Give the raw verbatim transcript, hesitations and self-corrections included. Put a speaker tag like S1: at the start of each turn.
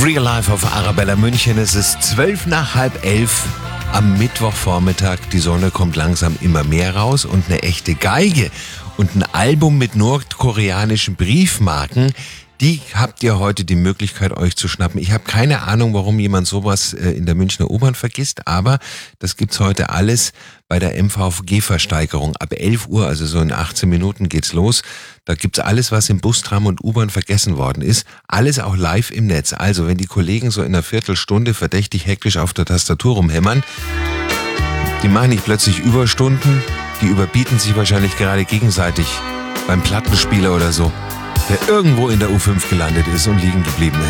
S1: Real Life auf Arabella München. Es ist zwölf nach halb elf am Mittwochvormittag. Die Sonne kommt langsam immer mehr raus und eine echte Geige und ein Album mit nordkoreanischen Briefmarken, die habt ihr heute die Möglichkeit, euch zu schnappen. Ich habe keine Ahnung, warum jemand sowas in der Münchner U-Bahn vergisst, aber das gibt's heute alles bei der M V G-Versteigerung. Ab elf Uhr, also so in achtzehn Minuten geht's los. Da gibt's alles, was im Bus, Tram und U-Bahn vergessen worden ist. Alles auch live im Netz. Also, wenn die Kollegen so in einer Viertelstunde verdächtig hektisch auf der Tastatur rumhämmern, die machen nicht plötzlich Überstunden, die überbieten sich wahrscheinlich gerade gegenseitig beim Plattenspieler oder so, der irgendwo in der U fünf gelandet ist und liegen geblieben